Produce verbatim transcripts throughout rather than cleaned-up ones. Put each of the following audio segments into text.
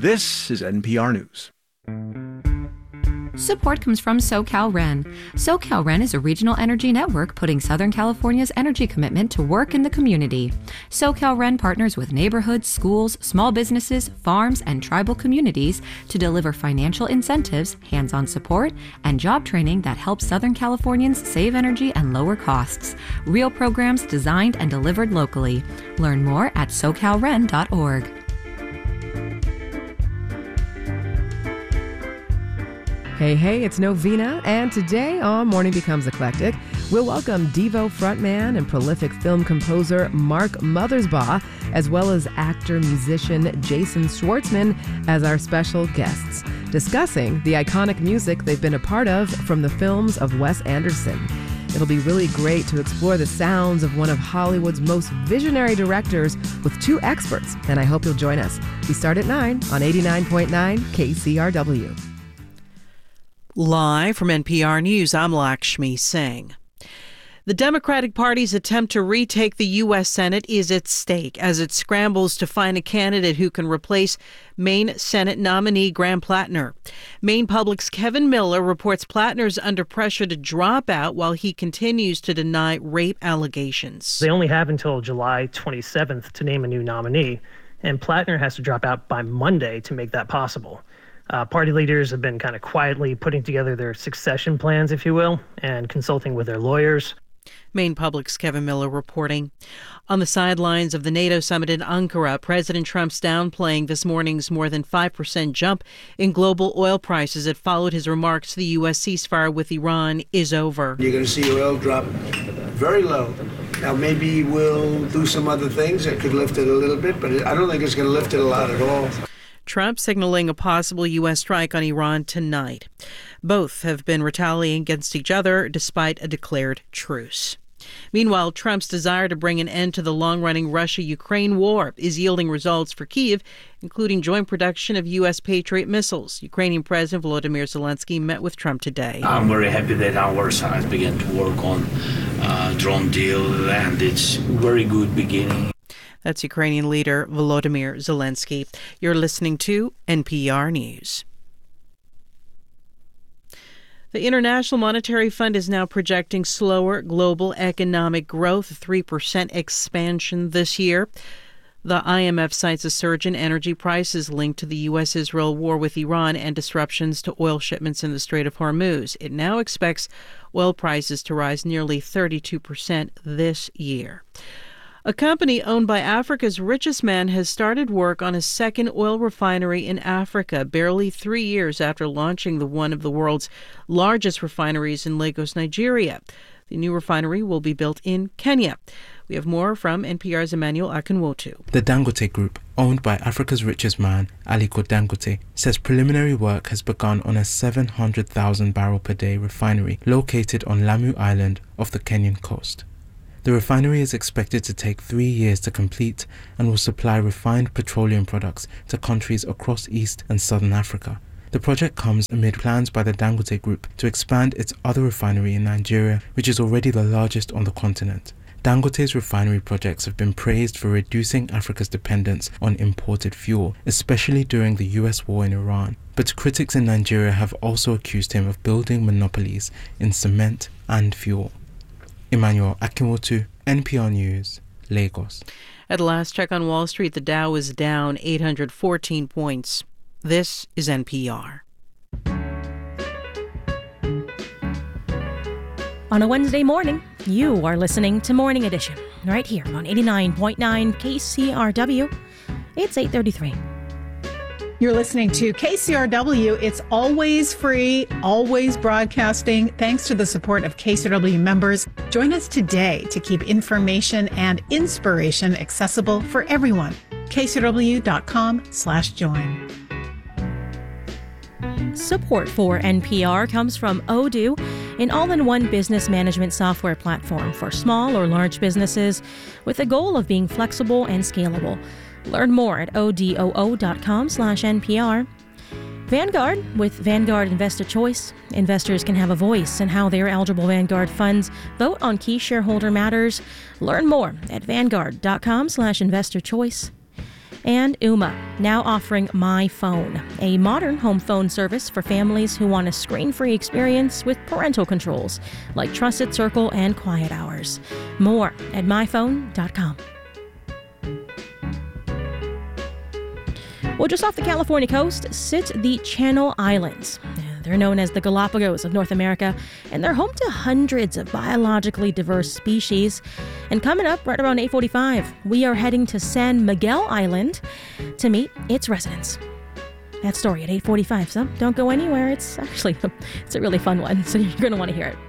This is N P R News. Support comes from SoCalRen. SoCalRen is a regional energy network putting Southern California's energy commitment to work in the community. SoCalRen partners with neighborhoods, schools, small businesses, farms, and tribal communities to deliver financial incentives, hands-on support, and job training that helps Southern Californians save energy and lower costs. Real programs designed and delivered locally. Learn more at so cal ren dot org. Hey, hey, it's Novena, and today on Morning Becomes Eclectic, we'll welcome Devo frontman and prolific film composer Mark Mothersbaugh, as well as actor-musician Jason Schwartzman as our special guests, discussing the iconic music they've been a part of from the films of Wes Anderson. It'll be really great to explore the sounds of one of Hollywood's most visionary directors with two experts, and I hope you'll join us. We start at nine on eighty-nine point nine K C R W. Live from N P R News, I'm Lakshmi Singh. The Democratic Party's attempt to retake the U S Senate is at stake as it scrambles to find a candidate who can replace Maine Senate nominee Graham Plattner. Maine Public's Kevin Miller reports Plattner's under pressure to drop out while he continues to deny rape allegations. They only have until July twenty-seventh to name a new nominee, and Plattner has to drop out by Monday to make that possible. Uh, party leaders have been kind of quietly putting together their succession plans, if you will, and consulting with their lawyers. Maine Public's Kevin Miller reporting. On the sidelines of the NATO summit in Ankara, President Trump's downplaying this morning's more than five percent jump in global oil prices that followed his remarks the U S ceasefire with Iran is over. You're going to see oil drop very low. Now, maybe we'll do some other things that could lift it a little bit, but I don't think it's going to lift it a lot at all. Trump signaling a possible U S strike on Iran tonight. Both have been retaliating against each other despite a declared truce. Meanwhile, Trump's desire to bring an end to the long-running Russia-Ukraine war is yielding results for Kyiv, including joint production of U S Patriot missiles. Ukrainian President Volodymyr Zelensky met with Trump today. I'm very happy that our side began to work on a drone deal, and it's a very good beginning. That's Ukrainian leader Volodymyr Zelensky. You're listening to N P R News. The International Monetary Fund is now projecting slower global economic growth, three percent expansion this year. The I M F cites a surge in energy prices linked to the U S Israel war with Iran and disruptions to oil shipments in the Strait of Hormuz. It now expects oil prices to rise nearly thirty-two percent this year. A company owned by Africa's richest man has started work on a second oil refinery in Africa, barely three years after launching the one of the world's largest refineries in Lagos, Nigeria. The new refinery will be built in Kenya. We have more from N P R's Emmanuel Akinwotu. The Dangote Group, owned by Africa's richest man, Aliko Dangote, says preliminary work has begun on a seven hundred thousand barrel per day refinery located on Lamu Island off the Kenyan coast. The refinery is expected to take three years to complete and will supply refined petroleum products to countries across East and Southern Africa. The project comes amid plans by the Dangote Group to expand its other refinery in Nigeria, which is already the largest on the continent. Dangote's refinery projects have been praised for reducing Africa's dependence on imported fuel, especially during the U S war in Iran. But critics in Nigeria have also accused him of building monopolies in cement and fuel. Emmanuel Akinwotu, N P R News, Lagos. At last check on Wall Street, the Dow is down eight hundred fourteen points. This is N P R. On a Wednesday morning, you are listening to Morning Edition, right here on eighty-nine point nine K C R W. It's eight thirty-three. You're listening to K C R W. It's always free, always broadcasting, thanks to the support of K C R W members. Join us today to keep information and inspiration accessible for everyone. K C R W dot com slash join. Support for N P R comes from Odoo, an all-in-one business management software platform for small or large businesses with the goal of being flexible and scalable. Learn more at odoo dot com slash N P R. Vanguard. With Vanguard Investor Choice, investors can have a voice in how their eligible Vanguard funds vote on key shareholder matters. Learn more at vanguard dot com slash investor choice. And Ooma, now offering My Phone, a modern home phone service for families who want a screen-free experience with parental controls, like Trusted Circle and Quiet Hours. More at my phone dot com. Well, just off the California coast sit the Channel Islands. They're known as the Galapagos of North America, and they're home to hundreds of biologically diverse species. And coming up right around eight forty-five, we are heading to San Miguel Island to meet its residents. That story at eight forty-five, so don't go anywhere. It's actually it's a really fun one, so you're going to want to hear it.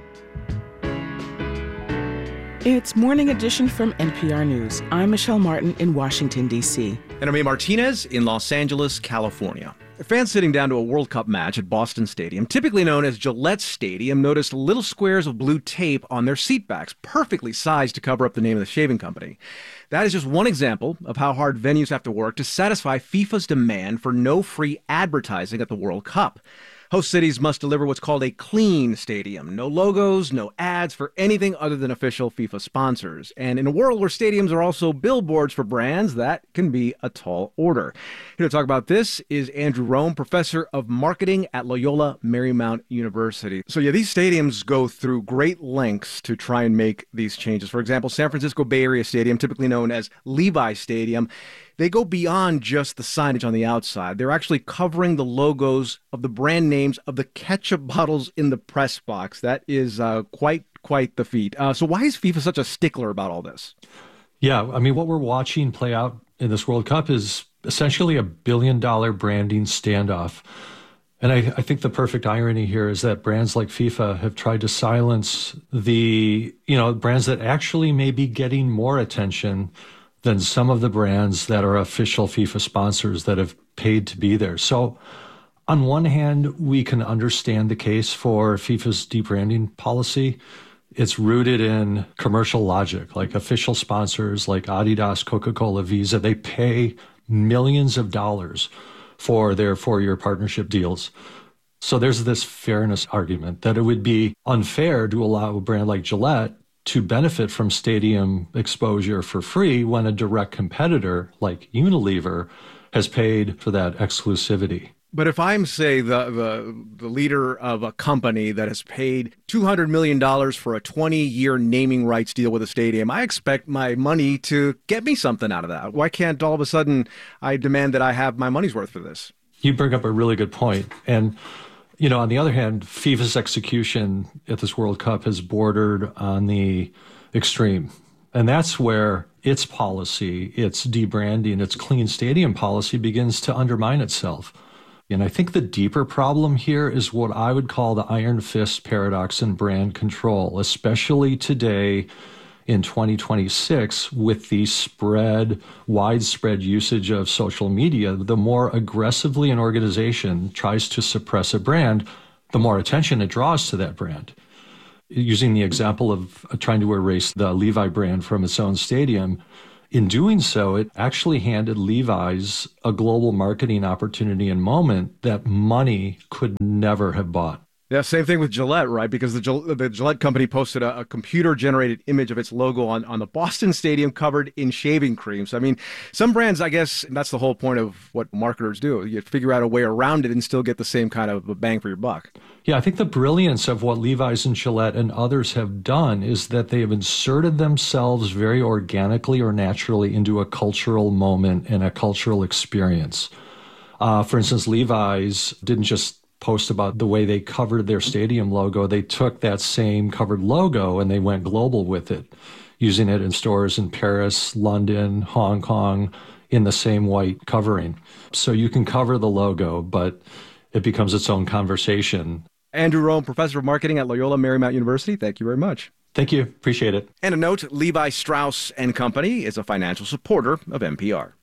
It's Morning Edition from N P R News. I'm Michelle Martin in Washington, D C And I'm A. Martinez in Los Angeles, California. Fans sitting down to a World Cup match at Boston Stadium, typically known as Gillette Stadium, noticed little squares of blue tape on their seatbacks, perfectly sized to cover up the name of the shaving company. That is just one example of how hard venues have to work to satisfy FIFA's demand for no free advertising at the World Cup. Host cities must deliver what's called a clean stadium. No logos, no ads for anything other than official FIFA sponsors. And in a world where stadiums are also billboards for brands, that can be a tall order. Here to talk about this is Andrew Rome, professor of marketing at Loyola Marymount University. So yeah, these stadiums go through great lengths to try and make these changes. For example, San Francisco Bay Area Stadium, typically known as Levi Stadium, they go beyond just the signage on the outside. They're actually covering the logos of the brand names of the ketchup bottles in the press box. That is uh, quite, quite the feat. Uh, so why is FIFA such a stickler about all this? Yeah, I mean, what we're watching play out in this World Cup is essentially a billion dollar branding standoff. And I, I think the perfect irony here is that brands like FIFA have tried to silence the, you know, brands that actually may be getting more attention than some of the brands that are official FIFA sponsors that have paid to be there. So on one hand, we can understand the case for FIFA's debranding policy. It's rooted in commercial logic, like official sponsors like Adidas, Coca-Cola, Visa, they pay millions of dollars for their four-year partnership deals. So there's this fairness argument that it would be unfair to allow a brand like Gillette to benefit from stadium exposure for free when a direct competitor like Unilever has paid for that exclusivity. But if I'm, say, the, the the leader of a company that has paid two hundred million dollars for a twenty-year naming rights deal with a stadium, I expect my money to get me something out of that. Why can't all of a sudden I demand that I have my money's worth for this? You bring up a really good point. And you know, on the other hand, FIFA's execution at this World Cup has bordered on the extreme. And that's where its policy, its debranding, its clean stadium policy begins to undermine itself. And I think the deeper problem here is what I would call the iron fist paradox in brand control, especially today in twenty twenty-six with the spread, widespread usage of social media. The more aggressively an organization tries to suppress a brand, the more attention it draws to that brand. Using the example of trying to erase the Levi brand from its own stadium, in doing so, it actually handed Levi's a global marketing opportunity and moment that money could never have bought. Yeah, same thing with Gillette, right? Because the, Gillette, the Gillette company posted a, a computer-generated image of its logo on, on the Boston Stadium covered in shaving cream. So, I mean, some brands, I guess, that's the whole point of what marketers do. You figure out a way around it and still get the same kind of a bang for your buck. Yeah, I think the brilliance of what Levi's and Gillette and others have done is that they have inserted themselves very organically or naturally into a cultural moment and a cultural experience. Uh, for instance, Levi's didn't just post about the way they covered their stadium logo. They took that same covered logo and they went global with it, using it in stores in Paris, London, Hong Kong, in the same white covering. So you can cover the logo, but it becomes its own conversation. Andrew Rome, professor of marketing at Loyola Marymount University, thank you very much. Thank you. Appreciate it. And a note, Levi Strauss and Company is a financial supporter of N P R.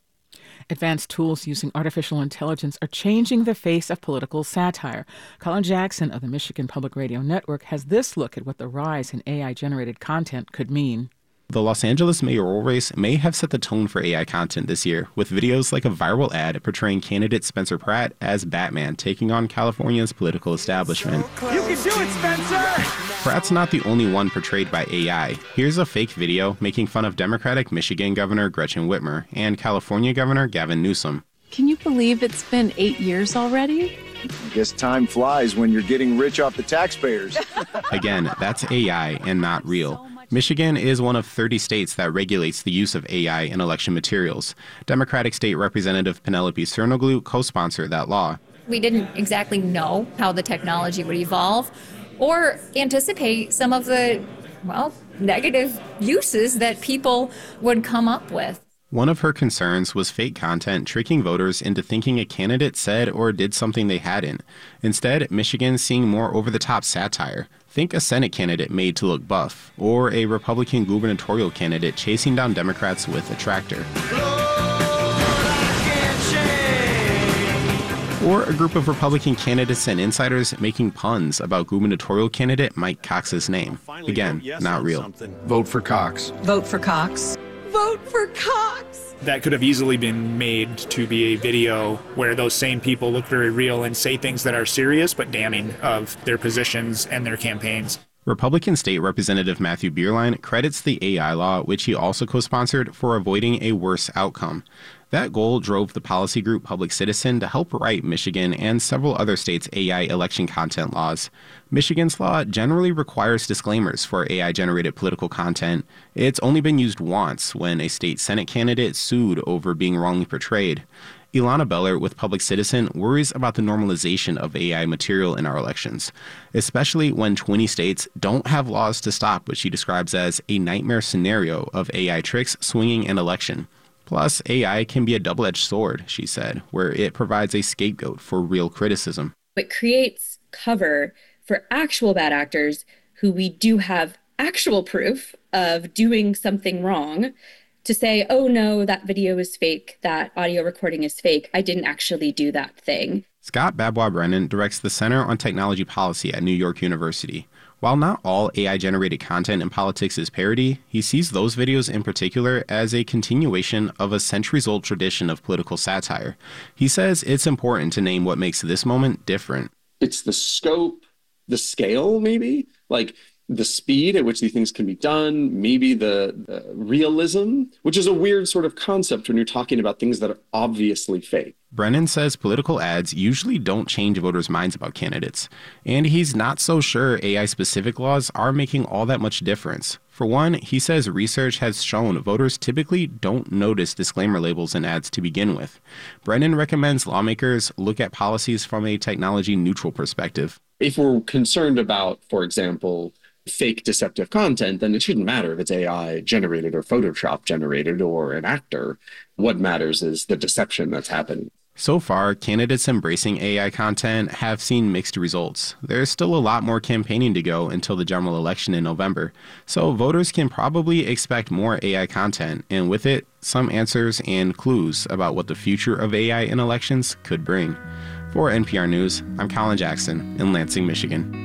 Advanced tools using artificial intelligence are changing the face of political satire. Colin Jackson of the Michigan Public Radio Network has this look at what the rise in A I-generated content could mean. The Los Angeles mayoral race may have set the tone for A I content this year, with videos like a viral ad portraying candidate Spencer Pratt as Batman taking on California's political establishment. You can do it, Spencer! Pratt's not the only one portrayed by A I. Here's a fake video making fun of Democratic Michigan Governor Gretchen Whitmer and California Governor Gavin Newsom. Can you believe it's been eight years already? I guess time flies when you're getting rich off the taxpayers. Again, that's A I and not real. Michigan is one of thirty states that regulates the use of A I in election materials. Democratic State Representative Penelope Cernoglu co-sponsored that law. We didn't exactly know how the technology would evolve or anticipate some of the, well, negative uses that people would come up with. One of her concerns was fake content tricking voters into thinking a candidate said or did something they hadn't. Instead, Michigan's seeing more over-the-top satire. Think a Senate candidate made to look buff, or a Republican gubernatorial candidate chasing down Democrats with a tractor. Or a group of Republican candidates and insiders making puns about gubernatorial candidate Mike Cox's name. Again, not real. Vote for Cox. Vote for Cox. Vote for Cox! That could have easily been made to be a video where those same people look very real and say things that are serious but damning of their positions and their campaigns. Republican State Representative Matthew Bierlein credits the A I law, which he also co-sponsored, for avoiding a worse outcome. That goal drove the policy group Public Citizen to help write Michigan and several other states' A I election content laws. Michigan's law generally requires disclaimers for A I-generated political content. It's only been used once, when a state Senate candidate sued over being wrongly portrayed. Ilana Beller with Public Citizen worries about the normalization of A I material in our elections, especially when twenty states don't have laws to stop what she describes as a nightmare scenario of A I tricks swinging an election. Plus, A I can be a double-edged sword, she said, where it provides a scapegoat for real criticism. It creates cover for actual bad actors who we do have actual proof of doing something wrong to say, oh no, that video is fake, that audio recording is fake, I didn't actually do that thing. Scott Babwa-Brennan directs the Center on Technology Policy at New York University. While not all A I-generated content in politics is parody, he sees those videos in particular as a continuation of a centuries-old tradition of political satire. He says it's important to name what makes this moment different. It's the scope, the scale, maybe, like the speed at which these things can be done, maybe the, the realism, which is a weird sort of concept when you're talking about things that are obviously fake. Brennan says political ads usually don't change voters' minds about candidates, and he's not so sure A I-specific laws are making all that much difference. For one, he says research has shown voters typically don't notice disclaimer labels in ads to begin with. Brennan recommends lawmakers look at policies from a technology-neutral perspective. If we're concerned about, for example, fake deceptive content, then it shouldn't matter if it's A I generated or Photoshop generated or an actor. What matters is the deception that's happening. So far, candidates embracing A I content have seen mixed results. There's still a lot more campaigning to go until the general election in November, so voters can probably expect more A I content, and with it, some answers and clues about what the future of A I in elections could bring. For N P R News, I'm Colin Jackson in Lansing, Michigan.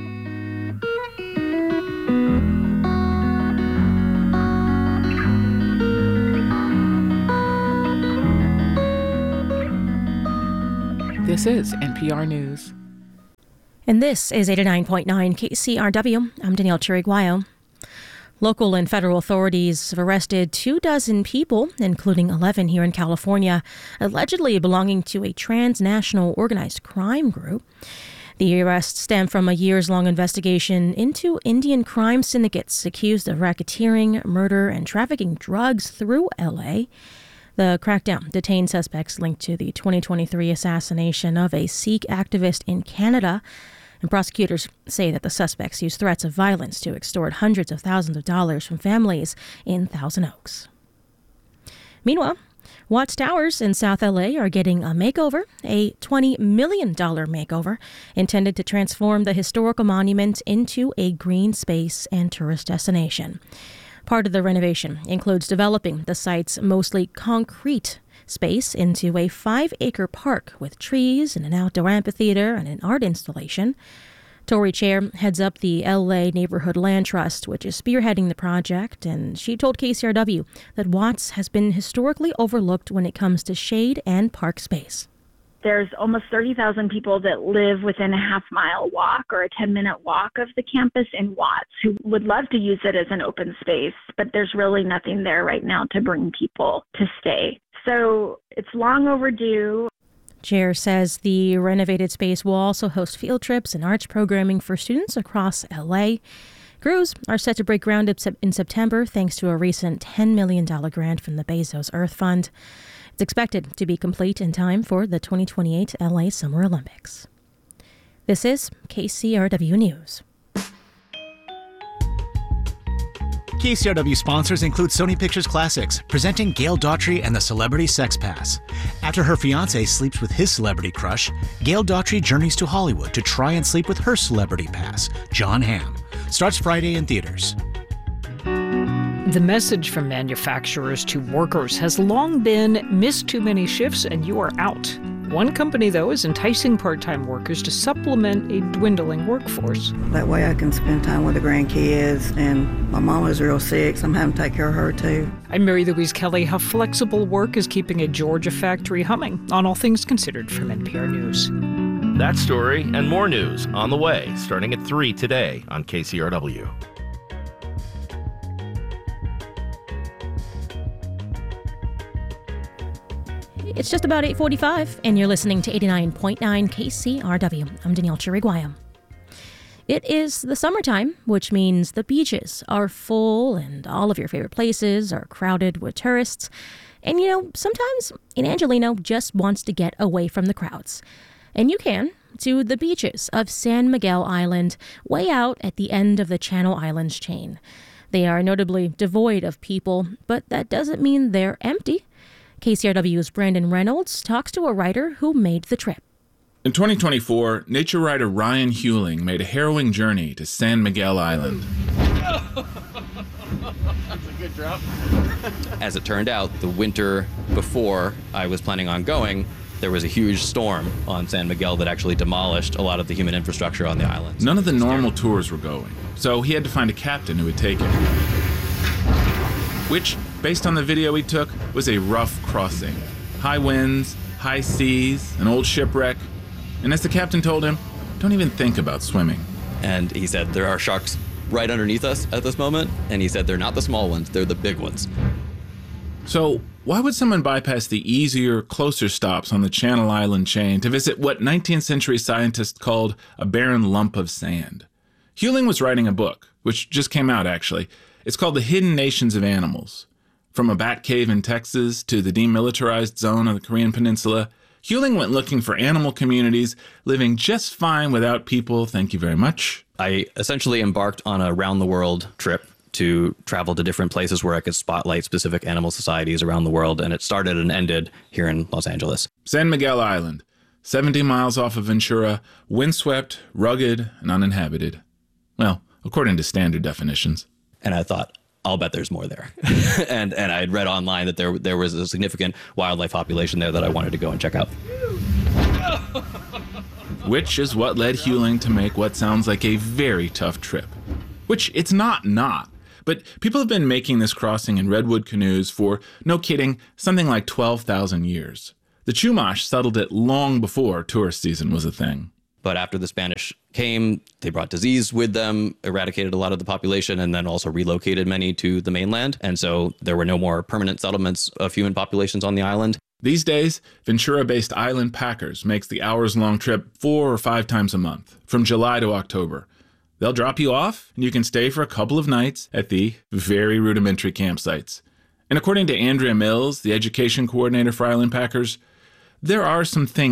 This is N P R News. And this is eighty-nine point nine K C R W. I'm Danielle Chiriguayo. Local and federal authorities have arrested two dozen people, including eleven here in California, allegedly belonging to a transnational organized crime group. The arrests stem from a years-long investigation into Indian crime syndicates accused of racketeering, murder, and trafficking drugs through L A. The crackdown detained suspects linked to the twenty twenty-three assassination of a Sikh activist in Canada, and prosecutors say that the suspects used threats of violence to extort hundreds of thousands of dollars from families in Thousand Oaks. Meanwhile, Watts Towers in South L A are getting a makeover, a twenty million dollars makeover intended to transform the historical monument into a green space and tourist destination. Part of the renovation includes developing the site's mostly concrete space into a five-acre park with trees and an outdoor amphitheater and an art installation. Tori Chair heads up the L A Neighborhood Land Trust, which is spearheading the project, and she told K C R W that Watts has been historically overlooked when it comes to shade and park space. There's almost thirty thousand people that live within a half-mile walk or a ten-minute walk of the campus in Watts who would love to use it as an open space, but there's really nothing there right now to bring people to stay. So it's long overdue. Chair says the renovated space will also host field trips and arts programming for students across L A. Crews are set to break ground in September thanks to a recent ten million dollars grant from the Bezos Earth Fund. It's expected to be complete in time for the twenty twenty-eight L A Summer Olympics. This is K C R W News. K C R W sponsors include Sony Pictures Classics, presenting Gail Daughtry and the Celebrity Sex Pass. After her fiancé sleeps with his celebrity crush, Gail Daughtry journeys to Hollywood to try and sleep with her celebrity pass, John Hamm. Starts Friday in theaters. The message from manufacturers to workers has long been, miss too many shifts and you are out. One company, though, is enticing part-time workers to supplement a dwindling workforce. That way I can spend time with the grandkids, and my mom is real sick, so I'm having to take care of her, too. I'm Mary Louise Kelly. How flexible work is keeping a Georgia factory humming on All Things Considered from N P R News. That story and more news on the way, starting at three today on K C R W. It's just about eight forty-five, and you're listening to eighty-nine point nine K C R W. I'm Danielle Chiriguaya. It is the summertime, which means the beaches are full and all of your favorite places are crowded with tourists. And, you know, sometimes an Angelino just wants to get away from the crowds. And you can to the beaches of San Miguel Island, way out at the end of the Channel Islands chain. They are notably devoid of people, but that doesn't mean they're empty. K C R W's Brandon Reynolds talks to a writer who made the trip. In twenty twenty-four, nature writer Ryan Hewling made a harrowing journey to San Miguel Island. That's a good drop. As it turned out, the winter before I was planning on going, there was a huge storm on San Miguel that actually demolished a lot of the human infrastructure on the island. None of the normal tours were going, so he had to find a captain who would take him. Which, based on the video he took, was a rough crossing. High winds, high seas, an old shipwreck. And as the captain told him, don't even think about swimming. And he said, there are sharks right underneath us at this moment. And he said, they're not the small ones, they're the big ones. So why would someone bypass the easier, closer stops on the Channel Island chain to visit what nineteenth century scientists called a barren lump of sand? Hewling was writing a book, which just came out actually. It's called The Hidden Nations of Animals. From a bat cave in Texas to the demilitarized zone of the Korean Peninsula, Hewling went looking for animal communities living just fine without people, thank you very much. I essentially embarked on a round-the-world trip to travel to different places where I could spotlight specific animal societies around the world, and it started and ended here in Los Angeles. San Miguel Island, seventy miles off of Ventura, windswept, rugged, and uninhabited. Well, according to standard definitions. And I thought, I'll bet there's more there. and and I had read online that there there was a significant wildlife population there that I wanted to go and check out. Which is what led Hewling to make what sounds like a very tough trip. Which it's not not. But people have been making this crossing in redwood canoes for, no kidding, something like twelve thousand years. The Chumash settled it long before tourist season was a thing. But after the Spanish came, they brought disease with them, eradicated a lot of the population, and then also relocated many to the mainland. And so there were no more permanent settlements of human populations on the island. These days, Ventura-based Island Packers makes the hours-long trip four or five times a month, from July to October. They'll drop you off, and you can stay for a couple of nights at the very rudimentary campsites. And according to Andrea Mills, the education coordinator for Island Packers, there are some things